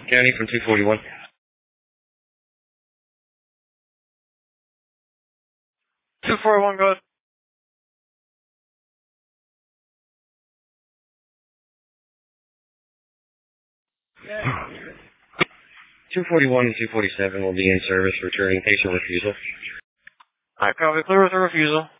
County from 241. 241, go ahead. Yeah. 241 and 247 will be in service, returning patient refusal. Alright, copy. Clear with the refusal.